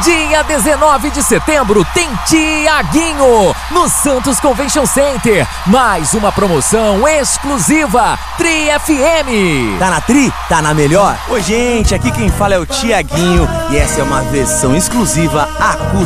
Dia 19 de setembro tem Tiaguinho no Santos Convention Center. Mais uma promoção exclusiva Tri FM. Tá na Tri? Tá na melhor? Oi, gente, aqui quem fala é o Tiaguinho e essa é uma versão exclusiva acústica